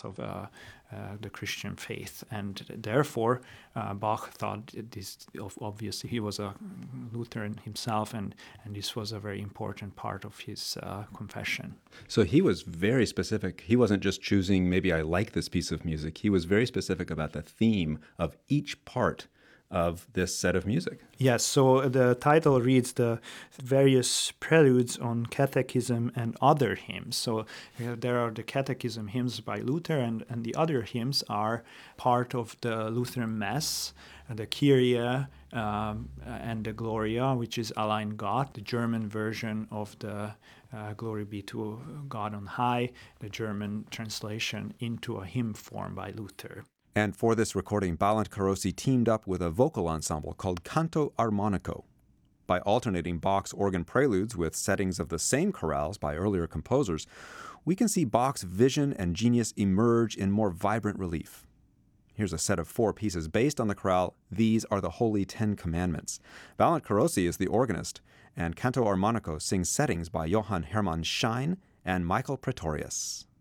of the Christian faith. And therefore, Bach thought this, obviously he was a Lutheran himself, and this was a very important part of his confession. So he was very specific. He wasn't just choosing, maybe I like this piece of music. He was very specific about the theme of each part of this set of music. Yes, so the title reads the various preludes on catechism and other hymns. So there are the catechism hymns by Luther, and the other hymns are part of the Lutheran Mass, the Kyrie and the Gloria, which is Allein Gott, the German version of the Glory be to God on high, the German translation into a hymn form by Luther. And for this recording, Balint Karossi teamed up with a vocal ensemble called Canto Armonico. By alternating Bach's organ preludes with settings of the same chorales by earlier composers, we can see Bach's vision and genius emerge in more vibrant relief. Here's a set of 4 pieces based on the chorale, These Are the Holy 10 Commandments. Balint Karossi is the organist, and Canto Armonico sings settings by Johann Hermann Schein and Michael Pretorius.